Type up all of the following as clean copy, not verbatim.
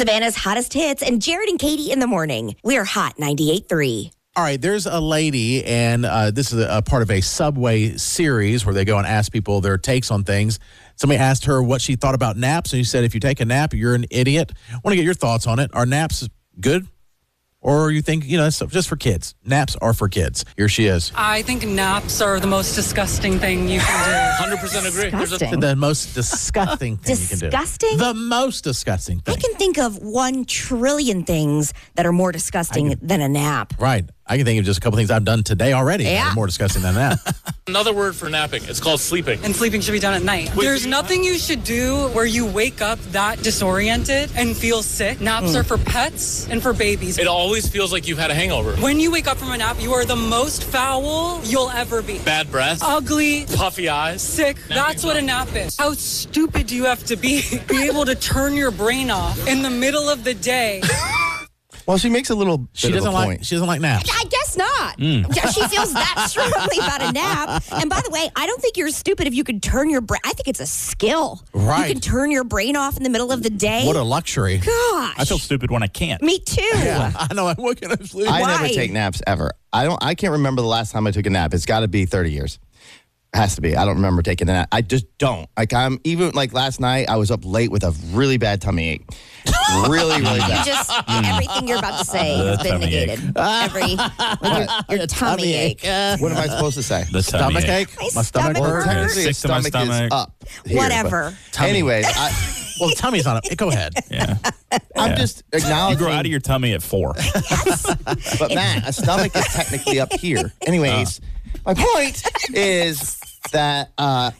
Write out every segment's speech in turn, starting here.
Savannah's hottest hits and Jared and Katie in the morning. We're Hot 98.3. All right, there's a lady, and this is a part of a Subway series where they go and ask people their takes on things. Somebody asked her what she thought about naps, and she said, if you take a nap, you're an idiot. I want to get your thoughts on it. Are naps good? Or you think, it's just for kids? Naps are for kids. Here she is. I think naps are the most disgusting thing you can do. 100% agree. Disgusting. The most disgusting thing you can do. Disgusting? The most disgusting thing. I can think of 1 trillion things that are more disgusting than a nap. Right. I can think of just a couple things I've done today already that are more disgusting than that. Another word for napping. It's called sleeping. And sleeping should be done at night. There's nothing you should do where you wake up that disoriented and feel sick. Naps are for pets and for babies. It always feels like you've had a hangover. When you wake up from a nap, you are the most foul you'll ever be. Bad breath, Ugly, puffy eyes. sick. That's what a nap is. How stupid do you have to be able to turn your brain off in the middle of the day? Well, she makes a little bit She doesn't of a like point. she doesn't like naps. I guess not. Yeah, she feels that strongly about a nap. And by the way, I don't think you're stupid if you can turn your brain. I think it's a skill. Right. You can turn your brain off in the middle of the day. What a luxury. Gosh. I feel stupid when I can't. Me too. I know. What can I sleep? I Why? never take naps ever. I can't remember the last time I took a nap. It's got to be 30 years. It has to be. I don't remember taking a nap. I just don't. I'm even like last night. I was up late with a really bad tummy ache. Really bad. Everything you're about to say has been tummy ache. negated. Your tummy ache. What am I supposed to say? The tummy Stomach ache? My My stomach stomach hurts. hurts. Technically, a Sick to my stomach is stomach. up. Here, Whatever. but anyways, Well, tummy's on it. Go ahead. Yeah. I'm just You acknowledging. grow out of your tummy at 4. But Matt, a stomach is technically up here. Anyways, my point is that I'm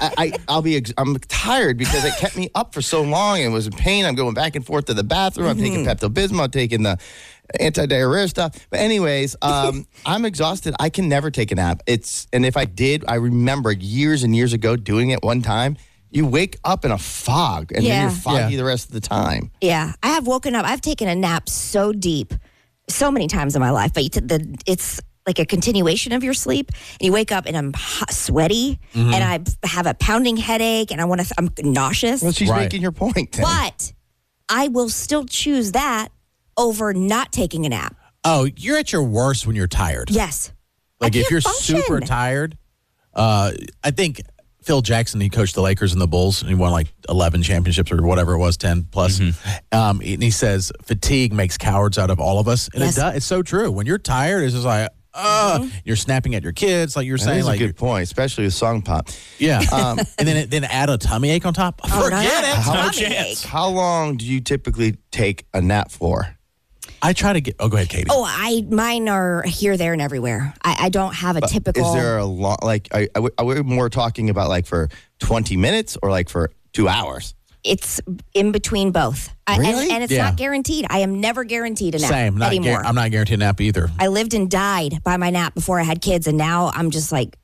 tired because it kept me up for so long and was in pain. I'm going back and forth to the bathroom. I'm taking Pepto-Bismol. I'm taking the anti-diarrhea stuff. But anyways, I'm exhausted. I can never take a nap. And if I did, I remember years and years ago doing it one time. You wake up in a fog, and then you're foggy the rest of the time. Yeah, I have woken up. I've taken a nap so deep, so many times in my life. But it's like a continuation of your sleep. And you wake up and I'm sweaty, and I have a pounding headache, and I'm nauseous. Well, she's Right. making your point. Then. But I will still choose that over not taking a nap. Oh, you're at your worst when you're tired. Yes. Like I if can't you're function. super tired, I think Phil Jackson, he coached the Lakers and the Bulls, and he won like 11 championships or whatever it was, 10 plus. And he says fatigue makes cowards out of all of us, and Yes. it does. It's so true. When you're tired, it's just like, you're snapping at your kids, like you're That saying, is like a good point, especially with song pop. yeah. And then add a tummy ache on top. Oh, Forget it. How Tummy much ache. How long do you typically take a nap for? I try to get. Oh, go ahead, Katie. Oh, mine are here, there, and everywhere. I don't have a typical. Is there a long, like, are we more talking about like for 20 minutes or like for 2 hours? It's in between both. Really? And it's Yeah. not guaranteed. I am never guaranteed a nap Same. anymore. I'm not guaranteed a nap either. I lived and died by my nap before I had kids, and now I'm just like,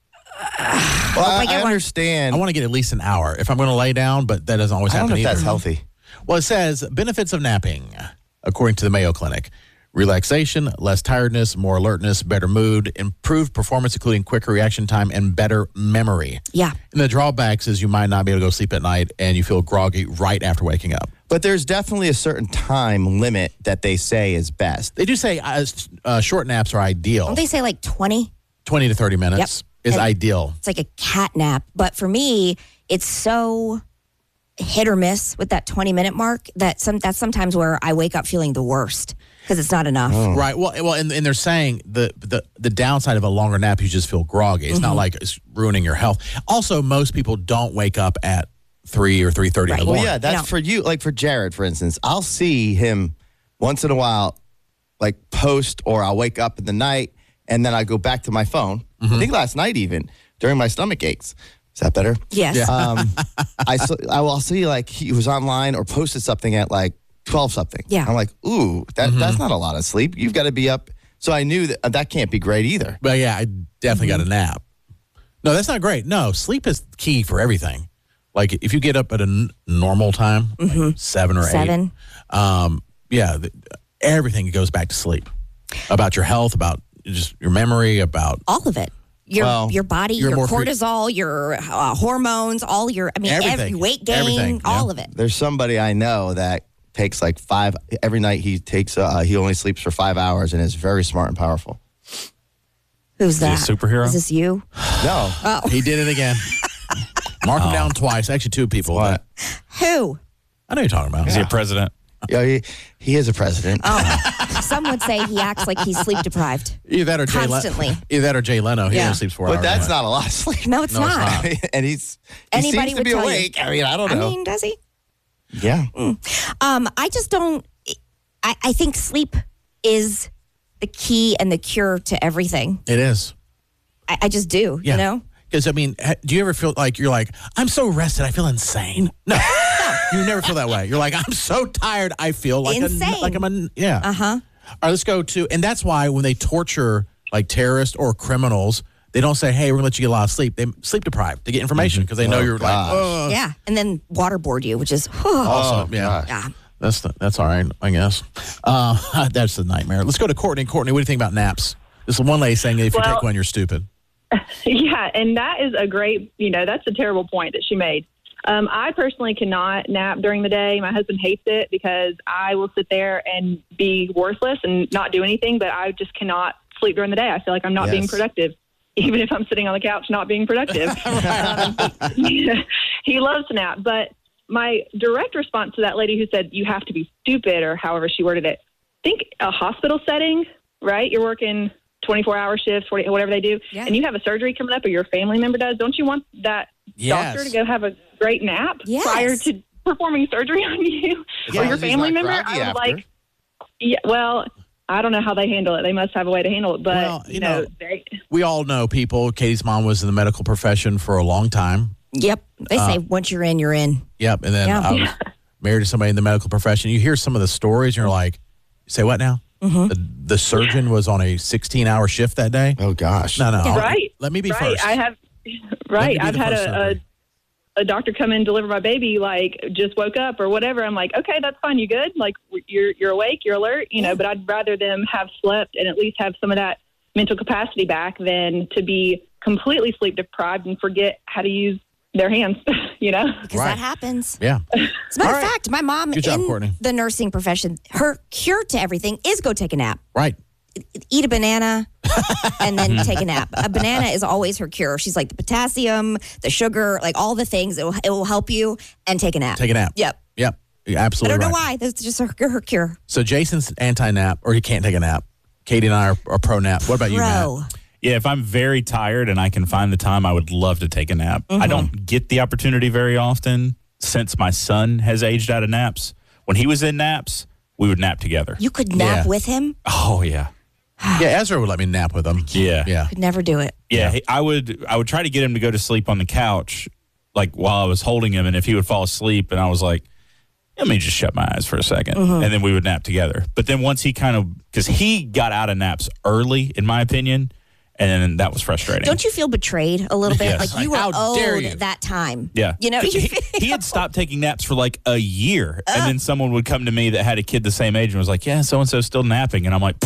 Well, I get one. understand. I want to get at least an hour if I'm going to lay down, but that doesn't always I don't happen know if either. that's healthy. Well, it says benefits of napping, according to the Mayo Clinic. Relaxation, less tiredness, more alertness, better mood, improved performance, including quicker reaction time and better memory. yeah. And the drawbacks is you might not be able to go sleep at night and you feel groggy right after waking up. But there's definitely a certain time limit that they say is best. They do say short naps are ideal. Don't they say like 20? 20 to 30 minutes is And- ideal. It's like a cat nap. But for me, it's so hit or miss with that 20-minute mark that's sometimes where I wake up feeling the worst because it's not enough. Right. Well, and they're saying the downside of a longer nap, you just feel groggy. It's not like it's ruining your health. Also, most people don't wake up at 3 or 3:30 in the Right. morning. Well, yeah, that's No. for you. Like for Jared, for instance, I'll see him once in a while, like post, or I'll wake up in the night and then I go back to my phone. I think last night even during my stomach aches. Is that better? Yes. I will see like he was online or posted something at like 12 something. Yeah. I'm like, ooh, that's not a lot of sleep. You've got to be up. So I knew that can't be great either. But yeah, I definitely got a nap. No, that's not great. No, sleep is key for everything. Like if you get up at a normal time, like 7 or 8. 7. Everything goes back to sleep. About your health, about just your memory, about All of it. Your body, you're your more free- cortisol, your hormones, all your, Everything. every weight gain, Everything, yeah. all of it. There's somebody I know that takes like every night he takes, he only sleeps for 5 hours and is very smart and powerful. Who's that? Is he a superhero? Is this you? No. Oh. He did it again. Mark him down twice. Actually, 2 people. What? Who? I know you're talking about. Is he a president? Yeah, he is a president. Oh, some would say he acts like he's sleep deprived. Either that or Constantly. Either that or Jay Leno. He Yeah. only sleeps 4 hours. But that's a night. not a lot of sleep. No, it's not. And he Anybody seems to would be tell you. awake. I mean, I don't know. I mean, does he? Yeah. I just don't. I think sleep is the key and the cure to everything. It is. I just do. Yeah. You know. Because, I mean, do you ever feel like you're like, I'm so rested, I feel insane? No. You never feel that way. You're like, I'm so tired, I feel like insane. yeah. Uh-huh. All right, let's go to, and that's why when they torture like terrorists or criminals, they don't say, hey, we're going to let you get a lot of sleep. They sleep deprived to get information because they know you're gosh. like, oh. Yeah, and then waterboard you, which is Also, yeah. gosh. yeah. That's all right, I guess. That's a nightmare. Let's go to Courtney. Courtney, what do you think about naps? This one lady saying that if you take one, you're stupid. Yeah, and that is a great, that's a terrible point that she made. I personally cannot nap during the day. My husband hates it because I will sit there and be worthless and not do anything, but I just cannot sleep during the day. I feel like I'm not being productive, even if I'm sitting on the couch not being productive. He loves to nap, but my direct response to that lady who said you have to be stupid or however she worded it, think a hospital setting, right? You're working 24-hour shifts, 40, whatever they do, and you have a surgery coming up or your family member does, don't you want that doctor to go have a great nap prior to performing surgery on you or your family member? I was like, well, I don't know how they handle it. They must have a way to handle it. But, well, we all know people. Katie's mom was in the medical profession for a long time. Yep. They say once you're in, you're in. Yep. And then I was married to somebody in the medical profession. You hear some of the stories and you're like, say what now? Mm-hmm. The surgeon was on a 16-hour shift that day. Oh, gosh. No. Right. Let me be first. I've had a doctor come in and deliver my baby, like just woke up or whatever. I'm like, okay, that's fine. You good? Like you're awake, you're alert, but I'd rather them have slept and at least have some of that mental capacity back than to be completely sleep deprived and forget how to use their hands, Because that happens. Yeah. As a matter of fact, my mom Good job, in Courtney. the nursing profession, her cure to everything is go take a nap. Right. Eat a banana and then take a nap. A banana is always her cure. She's like the potassium, the sugar, like all the things. It will help you and take a nap. Take a nap. Yep. You're absolutely I don't know right. why. That's just her cure. So Jason's anti-nap, or he can't take a nap. Katie and I are pro-nap. What about you, Matt? Yeah, if I'm very tired and I can find the time, I would love to take a nap. I don't get the opportunity very often since my son has aged out of naps. When he was in naps, we would nap together. You could nap with him? Oh, yeah. Yeah, Ezra would let me nap with him. Yeah. Could never do it. Yeah, I would try to get him to go to sleep on the couch, like while I was holding him, and if he would fall asleep, and I was like, let me just shut my eyes for a second, and then we would nap together. But then once because he got out of naps early, in my opinion, and then that was frustrating. Don't you feel betrayed a little bit? Yes. Like you were How dare owed you. that time. Yeah. He He had stopped taking naps for like a year. And then someone would come to me that had a kid the same age and was like, yeah, so-and-so's still napping. And I'm like,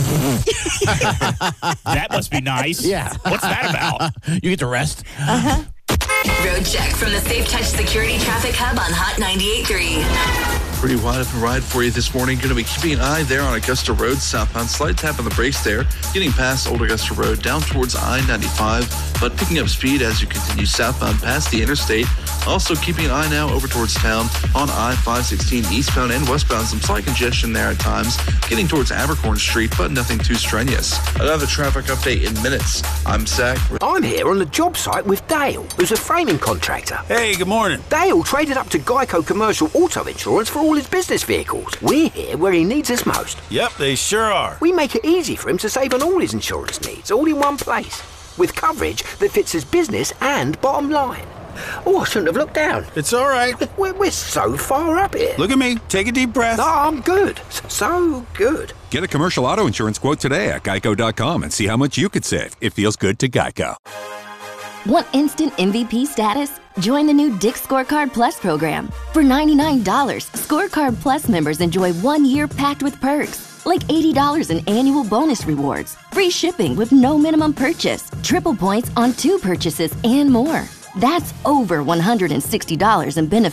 that must be nice. Yeah. What's that about? You get to rest. Road check from the Safe Touch Security Traffic Hub on Hot 98.3. Pretty wide open ride for you this morning. Going to be keeping an eye there on Augusta Road southbound. Slight tap on the brakes there. Getting past Old Augusta Road down towards I-95, but picking up speed as you continue southbound past the interstate. Also keeping an eye now over towards town on I-516 eastbound and westbound. Some slight congestion there at times. Getting towards Abercorn Street, but nothing too strenuous. Another traffic update in minutes. I'm Zach. I'm here on the job site with Dale, who's a framing contractor. Hey, good morning. Dale traded up to Geico Commercial Auto Insurance for all his business vehicles. We're here where he needs us most. Yep, they sure are. We make it easy for him to save on all his insurance needs, all in one place, with coverage that fits his business and bottom line. Oh, I shouldn't have looked down. It's all right. We're so far up here. Look at me. Take a deep breath. No, I'm good. So good. Get a commercial auto insurance quote today at geico.com and see how much you could save. It feels good to Geico. Want instant MVP status? Join the new Dick's Scorecard Plus program. For $99, Scorecard Plus members enjoy 1 year packed with perks, like $80 in annual bonus rewards, free shipping with no minimum purchase, triple points on 2 purchases, and more. That's over $160 in benefits.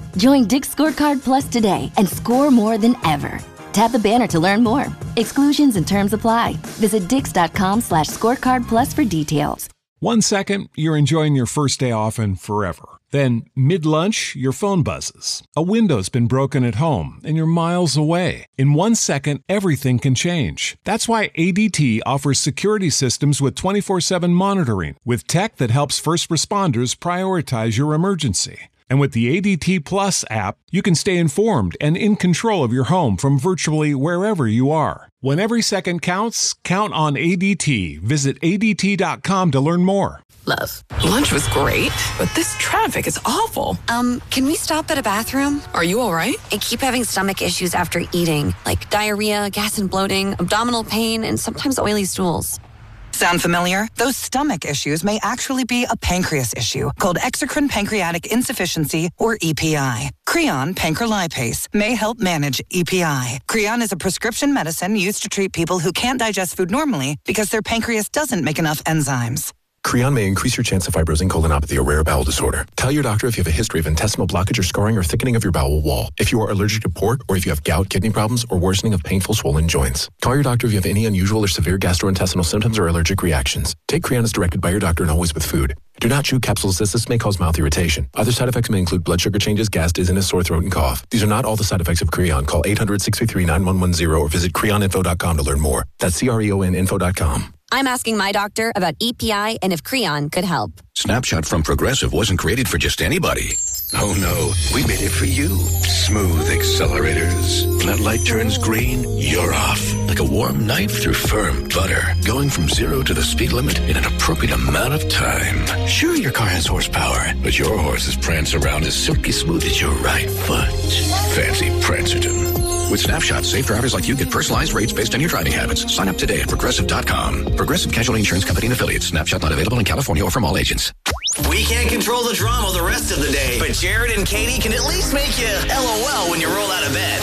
Join Dick's Scorecard Plus today and score more than ever. Tap the banner to learn more. Exclusions and terms apply. Visit dix.com/scorecard plus for details. 1 second, you're enjoying your first day off and forever. Then, mid-lunch, your phone buzzes. A window's been broken at home and you're miles away. In 1 second, everything can change. That's why ADT offers security systems with 24/7 monitoring, with tech that helps first responders prioritize your emergency. And with the ADT Plus app, you can stay informed and in control of your home from virtually wherever you are. When every second counts, count on ADT. Visit ADT.com to learn more. Love, lunch was great, but this traffic is awful. Can we stop at a bathroom? Are you all right? I keep having stomach issues after eating, like diarrhea, gas and bloating, abdominal pain, and sometimes oily stools. Sound familiar? Those stomach issues may actually be a pancreas issue called exocrine pancreatic insufficiency, or EPI. Creon pancrelipase may help manage EPI. Creon is a prescription medicine used to treat people who can't digest food normally because their pancreas doesn't make enough enzymes. Creon may increase your chance of fibrosing colonopathy, a rare bowel disorder. Tell your doctor if you have a history of intestinal blockage or scarring or thickening of your bowel wall, if you are allergic to pork, or if you have gout, kidney problems, or worsening of painful swollen joints. Call your doctor if you have any unusual or severe gastrointestinal symptoms or allergic reactions. Take Creon as directed by your doctor and always with food. Do not chew capsules as this may cause mouth irritation. Other side effects may include blood sugar changes, gas, dizziness, sore throat, and cough. These are not all the side effects of Creon. Call 800-633-9110 or visit creoninfo.com to learn more. That's CREONinfo.com. I'm asking my doctor about EPI and if Creon could help. Snapshot from Progressive wasn't created for just anybody. Oh no, we made it for you. Smooth accelerators. When that light turns green, you're off. Like a warm knife through firm butter. Going from 0 to the speed limit in an appropriate amount of time. Sure, your car has horsepower, but your horses prance around as silky smooth as your right foot. Fancy Prancerton. With Snapshot, safe drivers like you get personalized rates based on your driving habits. Sign up today at Progressive.com. Progressive Casualty Insurance Company and Affiliates. Snapshot not available in California or from all agents. We can't control the drama the rest of the day, but Jared and Katie can at least make you LOL when you roll out of bed.